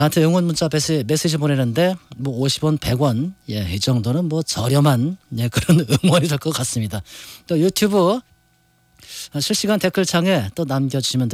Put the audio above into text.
나한테 응원 문자 메시지 보내는데 뭐 50원, 100원 이 정도는 뭐 저렴한 그런 응원이 될 것 같습니다. 또 유튜브 실시간 댓글창에 또 남겨주시면